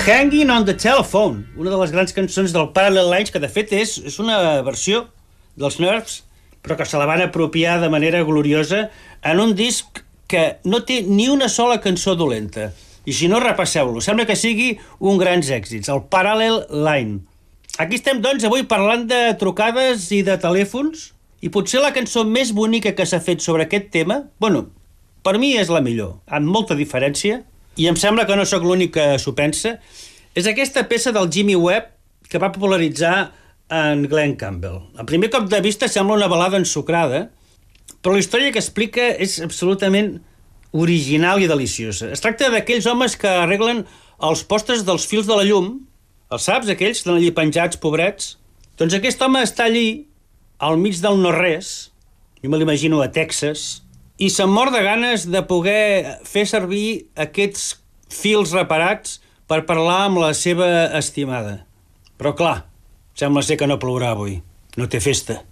Hanging on the Telephone, una de les grans cançons del Parallel Lines, que de fet és una versió dels Nerves, però que se la van apropiar de manera gloriosa en un disc que no té ni una sola cançó dolenta. I si no, repasseu-lo. Sembla que sigui un grans èxits, el Parallel Line. Aquí estem, doncs, avui parlant de trucades i de telèfons, i potser la cançó més bonica que s'ha fet sobre aquest tema, bueno, per mi és la millor, amb molta diferència, i em sembla que no sóc l'únic que s'ho pensa, és aquesta peça del Jimmy Webb que va popularitzar en Glenn Campbell. A primer cop de vista sembla una balada ensucrada, però la història que explica és absolutament original i deliciosa. Es tracta d'aquells homes que arreglen els postes dels fils de la llum, els saps, aquells que estan allí penjats, pobrets? Doncs aquest home està allí, al mig del no-res, jo me l'imagino a Texas, i se'n mor de ganes de poder fer servir aquests fils reparats per parlar amb la seva estimada. Però clar, sembla ser que no plourà avui. No té festa.